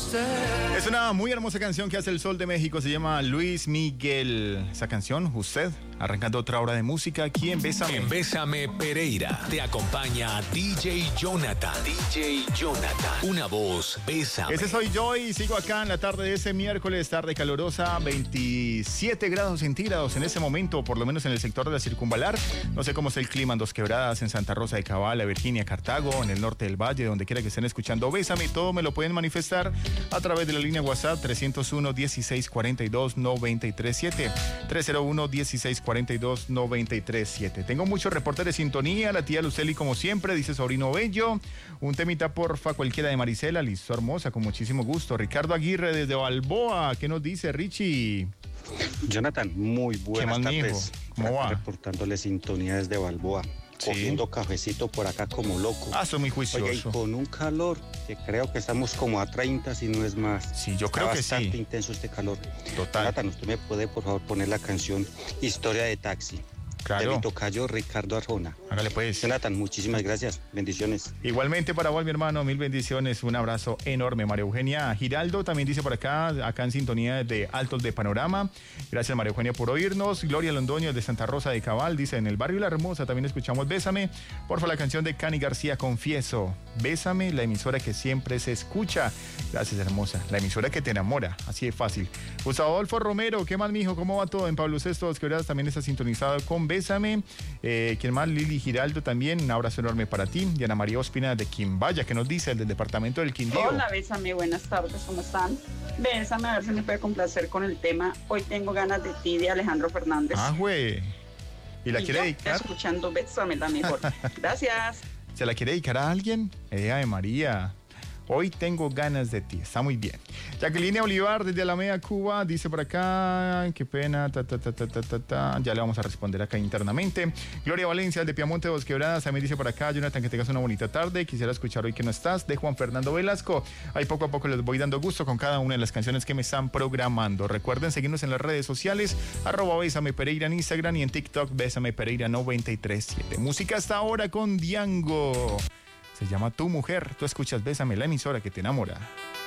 Es una muy hermosa canción que hace el Sol de México, se llama Luis Miguel. Esa canción, usted, arrancando otra hora de música aquí en Bésame. En Bésame Pereira te acompaña DJ Jonathan. DJ Jonathan, una voz, Bésame. Ese soy yo y sigo acá en la tarde de ese miércoles, tarde calurosa, 27 grados centígrados en ese momento, por lo menos en el sector de la Circunvalar. No sé cómo es el clima en Dos Quebradas, en Santa Rosa de Cabal, Virginia, Cartago, en el norte del Valle, donde quiera que estén escuchando Bésame, todo me lo pueden manifestar a través de la línea WhatsApp 301-1642-937. 301-1642-937. Tengo muchos reportes de sintonía. La tía Luceli, como siempre, dice sobrino bello. Un temita porfa, cualquiera de Marisela, listo, hermosa, con muchísimo gusto. Ricardo Aguirre desde Balboa, ¿qué nos dice Richie? Jonathan, muy buenas tardes. ¿Cómo va? Reportándole sintonía desde Balboa. Sí. Cogiendo cafecito por acá como loco. Soy muy juicioso. Oye, y con un calor que creo que estamos como a 30, si no es más. Sí, yo creo que sí. Bastante intenso este calor. Total. Jonathan, ¿usted me puede, por favor, poner la canción Historia de Taxi? Claro. De mi tocayo Ricardo Arjona. Hágale pues. Jonathan, muchísimas gracias. Bendiciones. Igualmente para vos, mi hermano, mil bendiciones. Un abrazo enorme. María Eugenia Giraldo también dice por acá en sintonía de Altos de Panorama. Gracias, María Eugenia, por oírnos. Gloria Londoño de Santa Rosa de Cabal dice: en el barrio La Hermosa también escuchamos Bésame. Porfa, la canción de Cani García, Confieso. Bésame, la emisora que siempre se escucha. Gracias, hermosa. La emisora que te enamora. Así de fácil. Gustavo Adolfo Romero, ¿qué más, mijo? ¿Cómo va todo? En Pablo VI, Dos Quebradas también está sintonizado con Bésame. ¿Quién más? Lili Giraldo también. Un abrazo enorme para ti. Diana María Ospina de Quimbaya, que nos dice, del departamento del Quindío. Hola, Bésame, buenas tardes, ¿cómo están? Bésame, a ver si me puede complacer con el tema Hoy tengo ganas de ti, de Alejandro Fernández. Güey. ¿Y la quiere dedicar? Escuchando Bésame, la mejor. Gracias. ¿Se la quiere dedicar a alguien? De María. Hoy tengo ganas de ti. Está muy bien. Jacqueline Olivar desde Alameda, Cuba, dice por acá, qué pena, ya le vamos a responder acá internamente. Gloria Valencia de Piamonte, Dos Quebradas, también dice por acá, Jonathan, que tengas una bonita tarde. Quisiera escuchar Hoy que no estás, de Juan Fernando Velasco. Ahí poco a poco les voy dando gusto con cada una de las canciones que me están programando. Recuerden seguirnos en las redes sociales, @Bésame Pereira en Instagram y en TikTok, Bésame Pereira 937. Música hasta ahora con Diango. Se llama Tu Mujer. Tú escuchas Bésame, la emisora que te enamora.